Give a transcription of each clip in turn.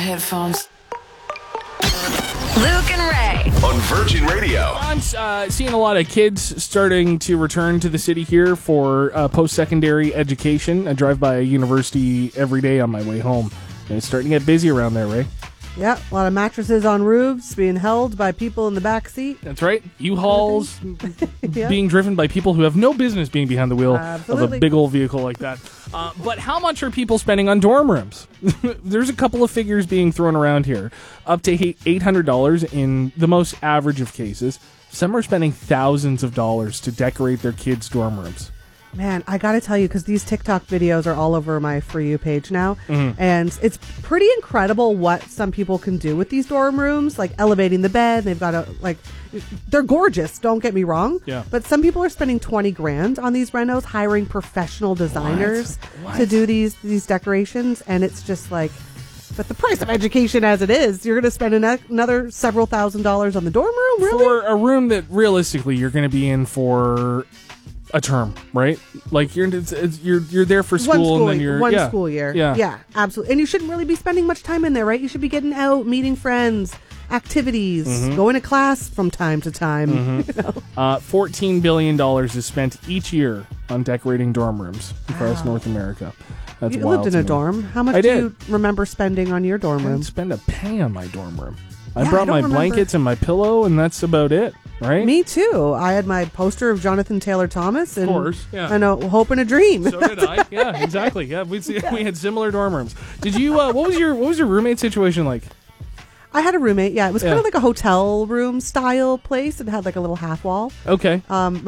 Headphones. Luke and Ray on Virgin Radio. I'm seeing a lot of kids starting to return to the city here for post-secondary education. I drive by a university every day on my way home, and it's starting to get busy around there, Ray. Yeah, a lot of mattresses on roofs being held by people in the back seat. That's right. U-Hauls being driven by people who have no business being behind the wheel of a big old vehicle like that. But how much are people spending on dorm rooms? There's a couple of figures being thrown around here. Up to $800 in the most average of cases. Some are spending thousands of dollars to decorate their kids' dorm rooms. Man, I got to tell you, because these TikTok videos are all over my For You page now, and it's pretty incredible what some people can do with these dorm rooms, like elevating the bed. They've got they're gorgeous, don't get me wrong, but some people are spending $20,000 on these renos, hiring professional designers to do these decorations, and it's just like, but the price of education as it is, you're going to spend another several $1,000s on the dorm room, really? For a room that realistically you're going to be in for a term, right? Like you're there for school, and then you're one school year. Yeah, absolutely. And you shouldn't really be spending much time in there, right? You should be getting out, meeting friends, activities, going to class from time to time. You know? $14 billion is spent each year on decorating dorm rooms across North America. That's you wild lived in a dorm. How much do you remember spending on your dorm room? I didn't spend a penny on my dorm room. I brought my blankets and my pillow, and that's about it, right? Me too. I had my poster of Jonathan Taylor Thomas, and of course, and a hope and a dream. So did I. Yeah, exactly. Yeah, we had similar dorm rooms. Did you? What was your roommate situation like? I had a roommate. Yeah, it was kind of like a hotel room style place. It had like a little half wall. Okay.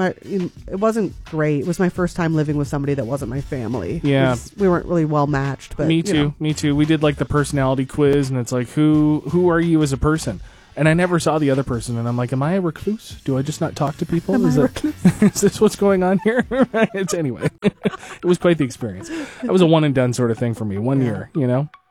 It wasn't great. It was my first time living with somebody that wasn't my family. Yeah, we weren't really well matched. But me too. Me too. We did like the personality quiz, and it's like, who are you as a person? And I never saw the other person, and I'm like, am I a recluse? Do I just not talk to people? Is this what's going on here? Anyway, it was quite the experience. It was a one and done sort of thing for me. 1 year, you know.